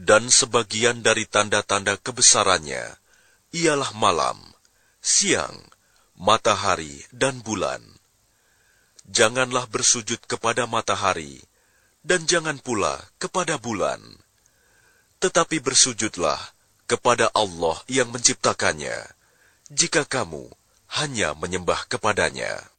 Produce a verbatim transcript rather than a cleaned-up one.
Dan sebagian dari tanda-tanda kebesarannya ialah malam, siang, matahari, dan bulan. Janganlah bersujud kepada matahari, dan jangan pula kepada bulan. Tetapi bersujudlah kepada Allah yang menciptakannya, jika kamu hanya menyembah kepadanya.